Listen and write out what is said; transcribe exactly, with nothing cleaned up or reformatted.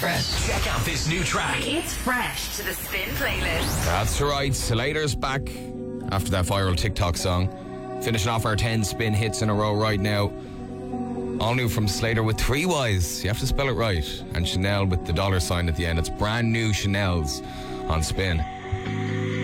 Fresh. Check out this new track. It's fresh to the Spin playlist. That's right. Slater's back after that viral TikTok song. Finishing off our ten Spin hits in a row right now. All new from Slater with three Y's. You have to spell it right. And Chanel with the dollar sign at the end. It's brand new Chanel's on Spin.